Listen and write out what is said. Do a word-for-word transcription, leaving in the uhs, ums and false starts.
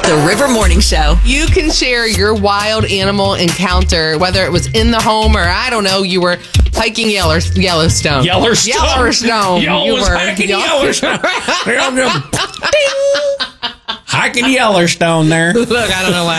The River Morning Show. You can share your wild animal encounter, whether it was in the home or, I don't know, you were hiking Yeller- Yellowstone. Yellowstone. Yellowstone. Yo, You was were- hiking Yell- Yellowstone. Hiking Yellowstone there. Look, I don't know why.